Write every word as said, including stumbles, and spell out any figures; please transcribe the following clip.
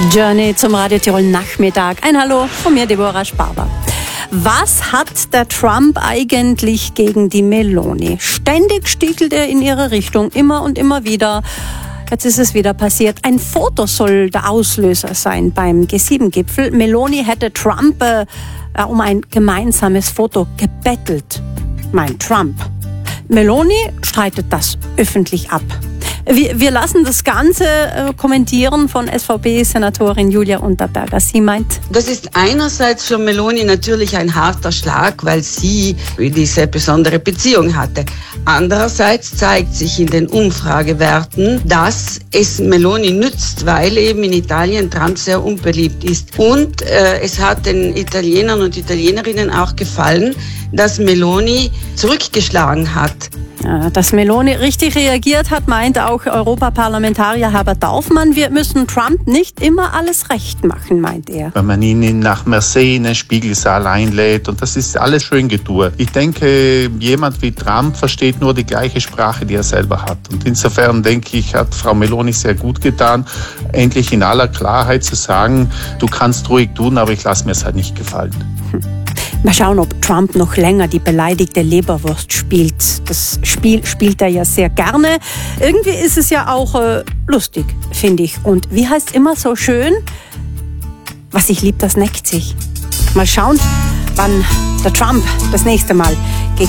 Journey zum Radio Tirol Nachmittag. Ein Hallo von mir, Deborah Sparber. Was hat der Trump eigentlich gegen die Meloni? Ständig stiegelt er in ihre Richtung, immer und immer wieder. Jetzt ist es wieder passiert. Ein Foto soll der Auslöser sein beim G sieben Gipfel. Meloni hätte Trump äh, um ein gemeinsames Foto gebettelt. Mein Trump. Meloni streitet das öffentlich ab. Wir, wir lassen das Ganze äh, kommentieren von S V P-Senatorin Julia Unterberger. Sie meint, das ist einerseits für Meloni natürlich ein harter Schlag, weil sie diese besondere Beziehung hatte. Andererseits zeigt sich in den Umfragewerten, dass es Meloni nützt, weil eben in Italien Trump sehr unbeliebt ist. Und äh, es hat den Italienern und Italienerinnen auch gefallen, dass Meloni zurückgeschlagen hat. Ja, dass Meloni richtig reagiert hat, meint auch Europaparlamentarier Herbert Daufmann. Wir müssen Trump nicht immer alles recht machen, meint er. Wenn man ihn nach Marseille in den Spiegelsaal einlädt, und das ist alles schön getue. Ich denke, jemand wie Trump versteht nur die gleiche Sprache, die er selber hat. Und insofern denke ich, hat Frau Meloni sehr gut getan, endlich in aller Klarheit zu sagen, du kannst ruhig tun, aber ich lasse mir es halt nicht gefallen. Hm. Mal schauen, ob Trump noch länger die beleidigte Leberwurst spielt. Das Spiel spielt er ja sehr gerne. Irgendwie ist es ja auch äh, lustig, finde ich. Und wie heißt immer so schön, was sich liebt, das neckt sich. Mal schauen, wann der Trump das nächste Mal gegen